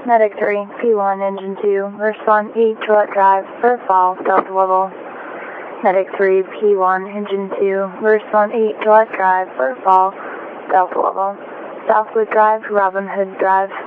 Medic 3, P1, Engine 2, respond 8 Gillette Drive, first fall, Delta level. Medic 3, P1, Engine 2, respond 8 Gillette Drive, first fall, Delta level. Southwood Drive, Robin Hood Drive.